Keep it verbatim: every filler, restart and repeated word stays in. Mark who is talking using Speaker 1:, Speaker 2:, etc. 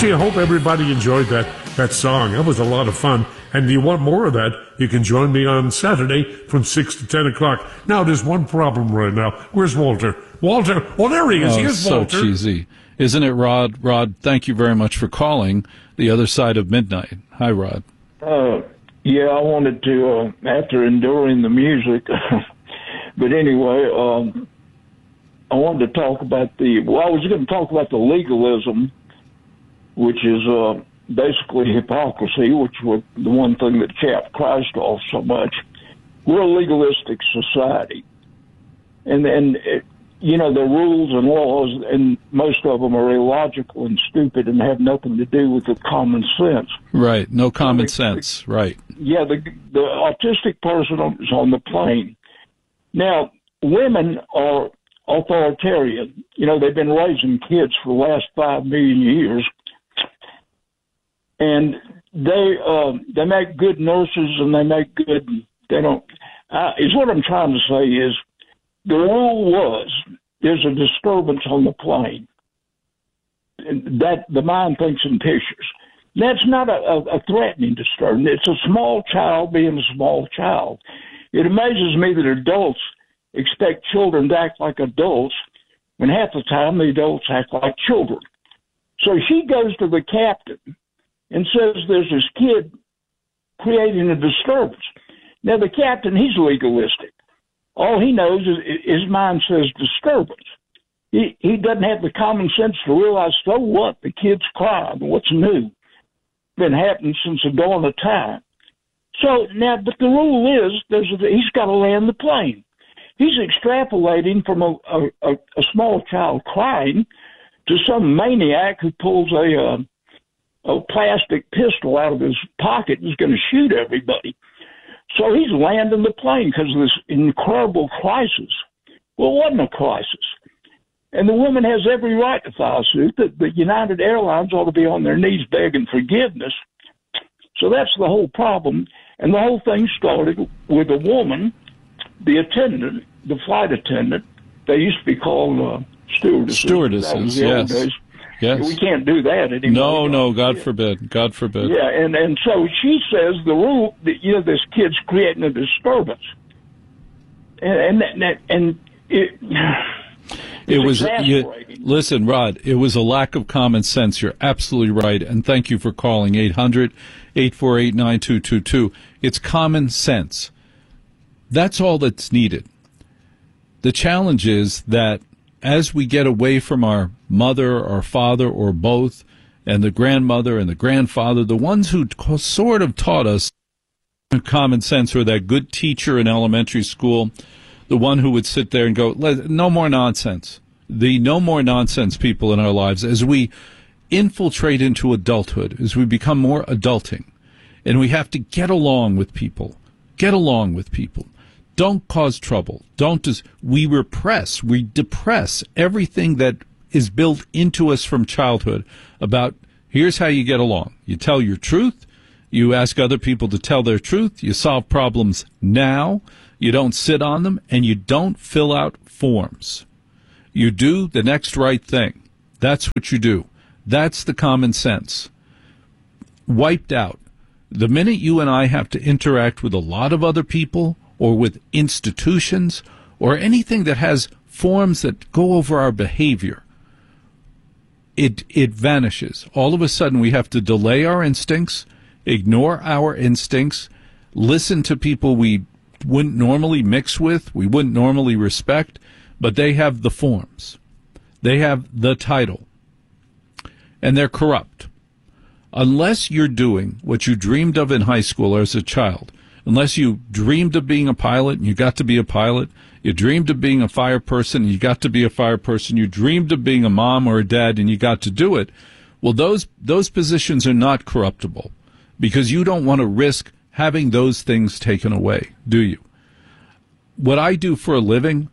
Speaker 1: Gee, I hope everybody enjoyed that, that song. That was a lot of fun. And if you want more of that, you can join me on Saturday from six to ten o'clock. Now, there's one problem right now. Where's Walter? Walter? Oh, there he is.
Speaker 2: Oh,
Speaker 1: Here's
Speaker 2: so
Speaker 1: Walter.
Speaker 2: cheesy. Isn't it, Rod? Rod, thank you very much for calling the other side of midnight. Hi, Rod.
Speaker 3: Uh, yeah, I wanted to, uh, after enduring the music, but anyway, um, I wanted to talk about the, well, I was going to talk about the legalism, which is uh, basically hypocrisy, which was the one thing that capped Christ off so much. We're a legalistic society. And, and it, you know, the rules and laws, and most of them are illogical and stupid and have nothing to do with the common sense.
Speaker 2: Right, no common sense, right.
Speaker 3: Yeah, the, the autistic person is on the plane. Now, women are authoritarian. You know, they've been raising kids for the last five million years. And they uh, they make good nurses, and they make good. They don't. Uh, is what I'm trying to say is the rule was there's a disturbance on the plane. That the mind thinks in pictures. That's not a, a, a threatening disturbance. It's a small child being a small child. It amazes me that adults expect children to act like adults when half the time the adults act like children. So she goes to the captain and says there's this kid creating a disturbance. Now, the captain, he's legalistic. All he knows is his mind says disturbance. He he doesn't have the common sense to realize, so what? The kid's crying. What's new? Been happening since the dawn of time. So now, but the rule is there's a, he's got to land the plane. He's extrapolating from a, a, a small child crying to some maniac who pulls a, uh, a plastic pistol out of his pocket and is going to shoot everybody. So he's landing the plane because of this incredible crisis. Well, it wasn't a crisis. And the woman has every right to file suit. That the United Airlines ought to be on their knees begging forgiveness. So that's the whole problem. And the whole thing started with a woman, the attendant, the flight attendant. They used to be called uh, stewardesses.
Speaker 2: Stewardesses, yes. Yes.
Speaker 3: We can't do that anymore.
Speaker 2: No, no, God forbid. God forbid.
Speaker 3: Yeah, and, and so she says the rule, that, you know, this kid's creating a disturbance. And, and, and it...
Speaker 2: It was, you, listen, Rod, it was a lack of common sense. You're absolutely right. And thank you for calling eight hundred, eight four eight, nine two two two. It's common sense. That's all that's needed. The challenge is that as we get away from our mother or father or both, and the grandmother and the grandfather, the ones who t- sort of taught us common sense, or that good teacher in elementary school, the one who would sit there and go, no more nonsense. The no more nonsense people in our lives, as we infiltrate into adulthood, as we become more adulting, and we have to get along with people, get along with people. Don't cause trouble. Don't just, we repress, we depress everything that is built into us from childhood about here's how you get along. You tell your truth. You ask other people to tell their truth. You solve problems now. You don't sit on them, and you don't fill out forms. You do the next right thing. That's what you do. That's the common sense. Wiped out. The minute you and I have to interact with a lot of other people or with institutions or anything that has forms that go over our behavior, it it vanishes. All of a sudden we have to delay our instincts, ignore our instincts, listen to people we wouldn't normally mix with, we wouldn't normally respect, but they have the forms. They have the title. And they're corrupt. Unless you're doing what you dreamed of in high school or as a child, unless you dreamed of being a pilot and you got to be a pilot, you dreamed of being a fire person and you got to be a fire person, you dreamed of being a mom or a dad and you got to do it, well, those those positions are not corruptible because you don't want to risk having those things taken away, do you? What I do for a living,